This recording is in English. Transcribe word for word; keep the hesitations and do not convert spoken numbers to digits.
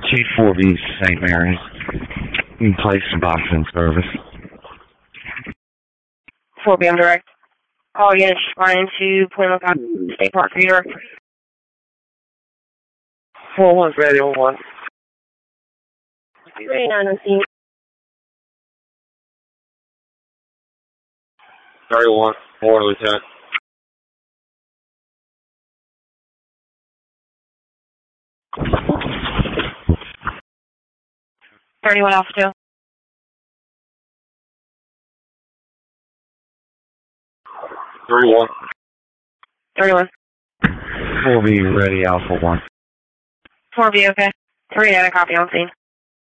T four B Saint Mary's. You can place the box in service. four B M direct. Call again, flying to Point Lookout State Park for your four one's ready on one. Ready now, no scene. thirty-one, four, Lieutenant. thirty-one Alpha two. thirty-one. thirty-one. four B ready, Alpha one. four B, okay. three nine, copy on scene.